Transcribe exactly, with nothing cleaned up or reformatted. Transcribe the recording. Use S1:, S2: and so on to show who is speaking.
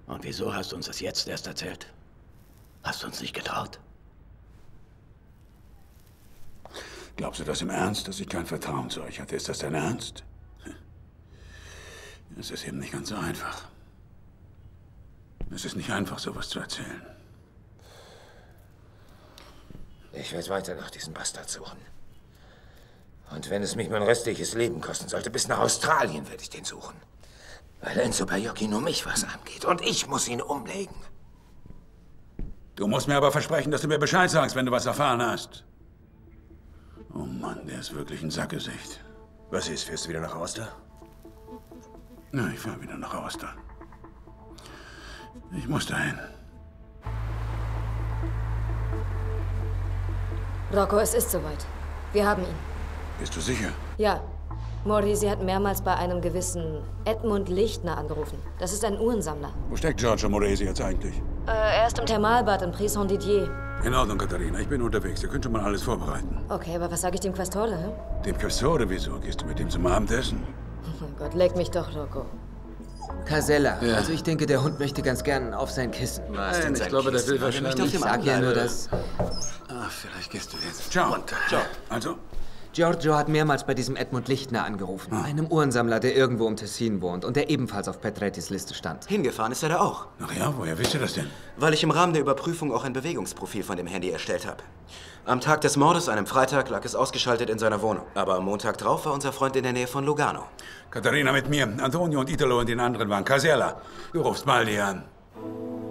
S1: Und wieso hast du uns das jetzt erst erzählt? Hast du uns nicht getraut?
S2: Glaubst du das im Ernst, dass ich kein Vertrauen zu euch hatte? Ist das dein Ernst? Es ist eben nicht ganz so einfach. Es ist nicht einfach, sowas zu erzählen.
S3: Ich werde weiter nach diesem Bastard suchen. Und wenn es mich mein restliches Leben kosten sollte, bis nach Australien werde ich den suchen. Weil Enzo Baiocchi nur mich was angeht. Und ich muss ihn umlegen.
S2: Du musst mir aber versprechen, dass du mir Bescheid sagst, wenn du was erfahren hast. Oh Mann, der ist wirklich ein Sackgesicht.
S4: Was ist? Fährst du wieder nach Aosta?
S2: Na, ich fahre wieder nach Aosta. Ich muss dahin.
S5: Rocco, es ist soweit. Wir haben ihn.
S2: Bist du sicher?
S5: Ja. Morisi hat mehrmals bei einem gewissen Edmund Lichtner angerufen. Das ist ein Uhrensammler.
S2: Wo steckt Giorgio Moresi jetzt eigentlich?
S5: Äh, er ist im Thermalbad in Prix-Saint-Didier.
S2: In Ordnung, Katharina. Ich bin unterwegs. Ihr könnt schon mal alles vorbereiten.
S5: Okay, aber was sage ich dem Questore, hä?
S2: Dem Questore, wieso? Gehst du mit ihm zum Abendessen?
S5: Oh mein Gott, leg mich doch, Rocco.
S6: Casella.
S2: Ja.
S6: Also ich denke, der Hund möchte ganz gern auf sein Kissen.
S2: Nein, ich glaube, der will wahrscheinlich...
S6: Ich sag ja nur, dass...
S2: Ach, vielleicht gehst du jetzt. Ciao. Ciao. Also?
S6: Giorgio hat mehrmals bei diesem Edmund Lichtner angerufen.
S2: Hm.
S6: Einem Uhrensammler, der irgendwo um Tessin wohnt und der ebenfalls auf Petrettis Liste stand.
S7: Hingefahren ist er da auch.
S2: Ach ja, woher wisst ihr das denn?
S7: Weil ich im Rahmen der Überprüfung auch ein Bewegungsprofil von dem Handy erstellt habe. Am Tag des Mordes, einem Freitag, lag es ausgeschaltet in seiner Wohnung. Aber am Montag drauf war unser Freund in der Nähe von Lugano.
S2: Katharina mit mir, Antonio und Italo und den anderen waren. Casella, du rufst Maldi an.